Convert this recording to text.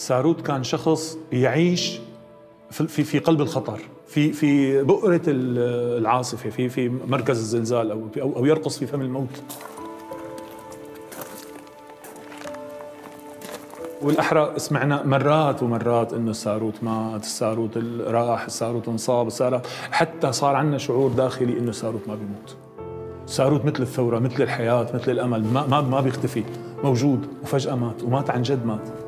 ساروت كان شخص يعيش في قلب الخطر، في بؤرة العاصفة، في مركز الزلزال أو يرقص في فم الموت. والأحرى سمعنا مرات ومرات إنه الساروت مات، الساروت راح، الساروت انصاب، حتى صار عندنا شعور داخلي إنه الساروت ما بيموت. الساروت مثل الثورة، مثل الحياة، مثل الأمل، ما بيختفي، موجود، وفجأة مات، ومات عن جد مات.